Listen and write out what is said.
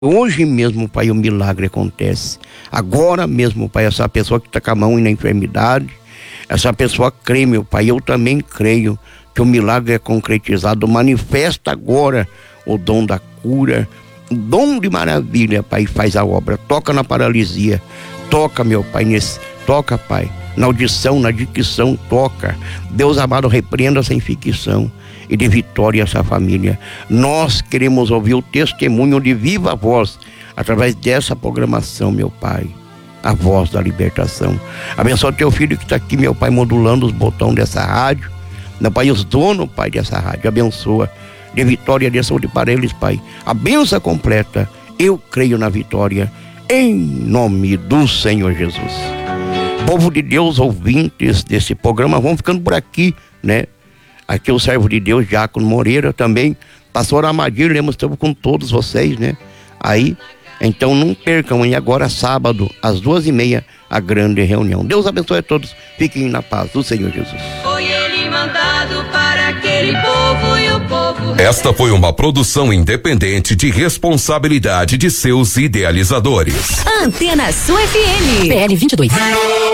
Hoje mesmo, Pai, o milagre acontece. Agora mesmo, Pai, essa pessoa que está com a mão na enfermidade, essa pessoa crê, meu Pai, eu também creio que o milagre é concretizado. Manifesta agora o dom da cura, o dom de maravilha, Pai, faz a obra. Toca na paralisia, toca, meu Pai, toca, Pai, na audição, na dicção, toca. Deus amado, repreenda essa infecção e de vitória essa família. Nós queremos ouvir o testemunho de viva voz através dessa programação, meu Pai, a voz da libertação. Abençoa teu filho que está aqui, meu Pai, modulando os botões dessa rádio, meu Pai, os donos, Pai, dessa rádio. Abençoa, de vitória, de saúde para eles, Pai. A bênção completa, eu creio na vitória, em nome do Senhor Jesus. Povo de Deus, ouvintes desse programa, vamos ficando por aqui, né? Aqui o servo de Deus, Diácono Moreira, também, pastor Amadir, estamos com todos vocês, né? Aí, então não percam, e agora sábado, às 2h30, a grande reunião. Deus abençoe a todos, fiquem na paz do Senhor Jesus. Foi ele mandado para aquele povo e o povo... Esta foi uma produção independente de responsabilidade de seus idealizadores. Antena Sul FM, PL 22.